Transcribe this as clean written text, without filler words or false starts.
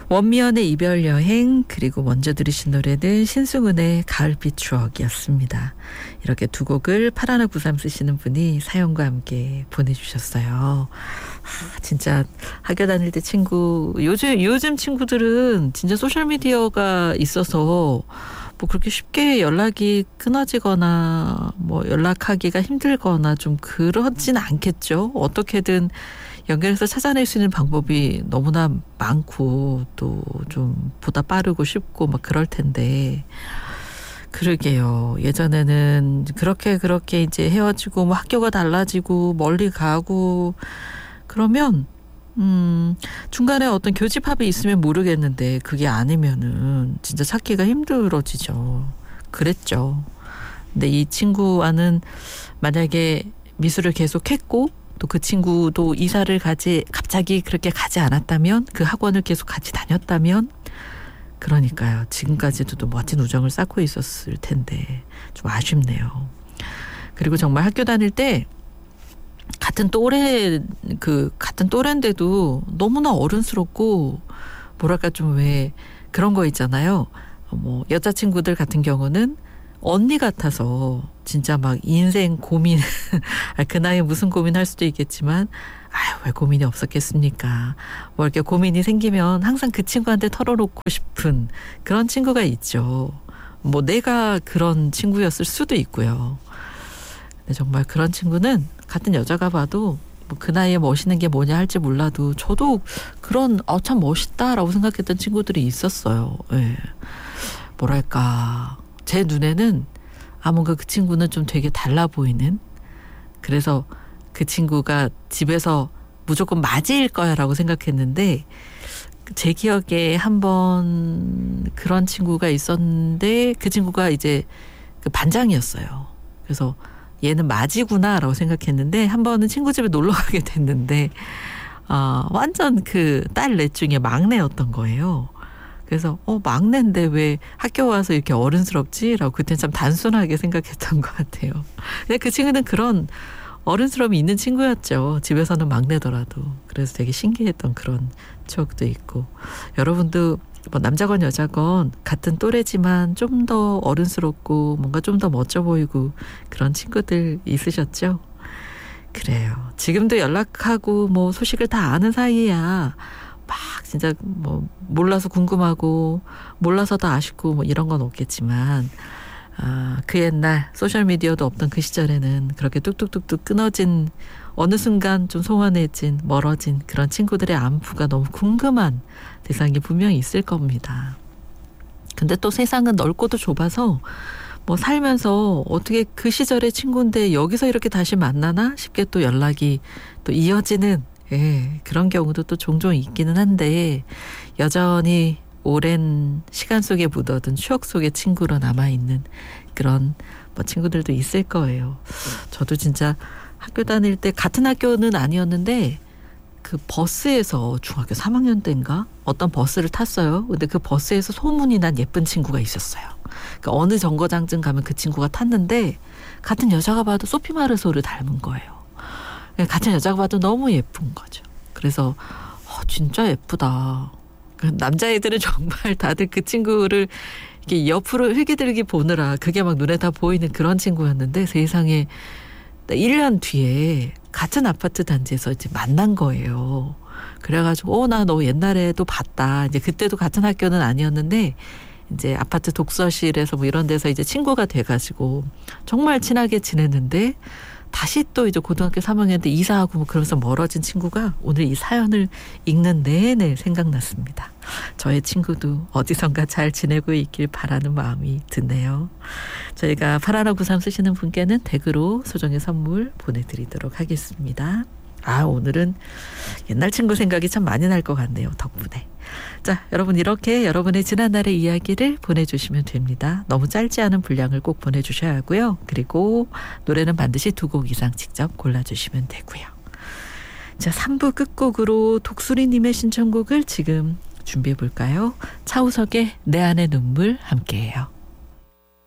원미연의 이별 여행, 그리고 먼저 들으신 노래는 신승훈의 가을빛 추억이었습니다. 이렇게 두 곡을 8193 쓰시는 분이 사연과 함께 보내주셨어요. 진짜 학교 다닐 때 친구, 요즘 친구들은 진짜 소셜미디어가 있어서 뭐 그렇게 쉽게 연락이 끊어지거나 뭐 연락하기가 힘들거나 좀 그러진 않겠죠. 어떻게든 연결해서 찾아낼 수 있는 방법이 너무나 많고 또 좀 보다 빠르고 쉽고 막 그럴 텐데, 그러게요. 예전에는 그렇게 이제 헤어지고 뭐 학교가 달라지고 멀리 가고 그러면 중간에 어떤 교집합이 있으면 모르겠는데 그게 아니면은 진짜 찾기가 힘들어지죠. 그랬죠. 근데 이 친구와는 만약에 미술을 계속했고 또 그 친구도 이사를 갑자기 그렇게 가지 않았다면, 그 학원을 계속 같이 다녔다면, 그러니까요. 지금까지도 또 멋진 우정을 쌓고 있었을 텐데 좀 아쉽네요. 그리고 정말 학교 다닐 때 같은 또래인데도 너무나 어른스럽고 뭐랄까 좀 왜 그런 거 있잖아요. 뭐 여자친구들 같은 경우는 언니 같아서 진짜 막 인생 고민 그 나이에 무슨 고민할 수도 있겠지만 왜 고민이 없었겠습니까. 뭐 이렇게 고민이 생기면 항상 그 친구한테 털어놓고 싶은 그런 친구가 있죠. 뭐 내가 그런 친구였을 수도 있고요. 근데 정말 그런 친구는 같은 여자가 봐도 뭐 그 나이에 멋있는 게 뭐냐 할지 몰라도 저도 그런 참 멋있다라고 생각했던 친구들이 있었어요. 네. 뭐랄까 제 눈에는 뭔가 그 친구는 좀 되게 달라 보이는, 그래서 그 친구가 집에서 무조건 맞이일 거야 라고 생각했는데, 제 기억에 한번 그런 친구가 있었는데 그 친구가 이제 그 반장이었어요. 그래서 얘는 맞이구나 라고 생각했는데 한 번은 친구 집에 놀러 가게 됐는데 완전 그 딸 넷 중에 막내였던 거예요. 그래서 막내인데 왜 학교 와서 이렇게 어른스럽지? 라고 그때 참 단순하게 생각했던 것 같아요. 근데 그 친구는 그런 어른스러움이 있는 친구였죠. 집에서는 막내더라도. 그래서 되게 신기했던 그런 추억도 있고, 여러분도 뭐 남자건 여자건 같은 또래지만 좀 더 어른스럽고 뭔가 좀 더 멋져 보이고 그런 친구들 있으셨죠? 그래요. 지금도 연락하고 뭐 소식을 다 아는 사이야. 막 진짜 뭐 몰라서 궁금하고 몰라서 더 아쉽고 뭐 이런 건 없겠지만 그 옛날 소셜미디어도 없던 그 시절에는 그렇게 뚝뚝뚝뚝 끊어진, 어느 순간 좀 소원해진, 멀어진 그런 친구들의 안부가 너무 궁금한 대상이 분명히 있을 겁니다. 근데 또 세상은 넓고도 좁아서 뭐 살면서 어떻게 그 시절의 친구인데 여기서 이렇게 다시 만나나 싶게 또 연락이 또 이어지는, 그런 경우도 또 종종 있기는 한데, 여전히 오랜 시간 속에 묻어둔 추억 속의 친구로 남아있는 그런 뭐 친구들도 있을 거예요. 저도 진짜 학교 다닐 때 같은 학교는 아니었는데 그 버스에서 중학교 3학년 때인가 어떤 버스를 탔어요. 근데 그 버스에서 소문이 난 예쁜 친구가 있었어요. 그러니까 어느 정거장쯤 가면 그 친구가 탔는데 같은 여자가 봐도 소피 마르소를 닮은 거예요. 같은 여자가 봐도 너무 예쁜 거죠. 그래서 진짜 예쁘다. 남자애들은 정말 다들 그 친구를 이렇게 옆으로 흘기들기 보느라 그게 막 눈에 다 보이는 그런 친구였는데, 세상에 1년 뒤에 같은 아파트 단지에서 이제 만난 거예요. 그래가지고 나 너 옛날에도 봤다. 이제 그때도 같은 학교는 아니었는데 이제 아파트 독서실에서 뭐 이런 데서 이제 친구가 돼가지고 정말 친하게 지냈는데, 다시 또 이제 고등학교 3학년 때 이사하고 뭐 그러면서 멀어진 친구가 오늘 이 사연을 읽는 내내 생각났습니다. 저의 친구도 어디선가 잘 지내고 있길 바라는 마음이 드네요. 저희가 8193 쓰시는 분께는 댁으로 소정의 선물 보내드리도록 하겠습니다. 오늘은 옛날 친구 생각이 참 많이 날 것 같네요. 덕분에. 자, 여러분 이렇게 여러분의 지난날의 이야기를 보내주시면 됩니다. 너무 짧지 않은 분량을 꼭 보내주셔야 하고요. 그리고 노래는 반드시 2곡 이상 직접 골라주시면 되고요. 자, 3부 끝곡으로 독수리님의 신청곡을 지금 준비해 볼까요? 차우석의 내 안의 눈물 함께해요.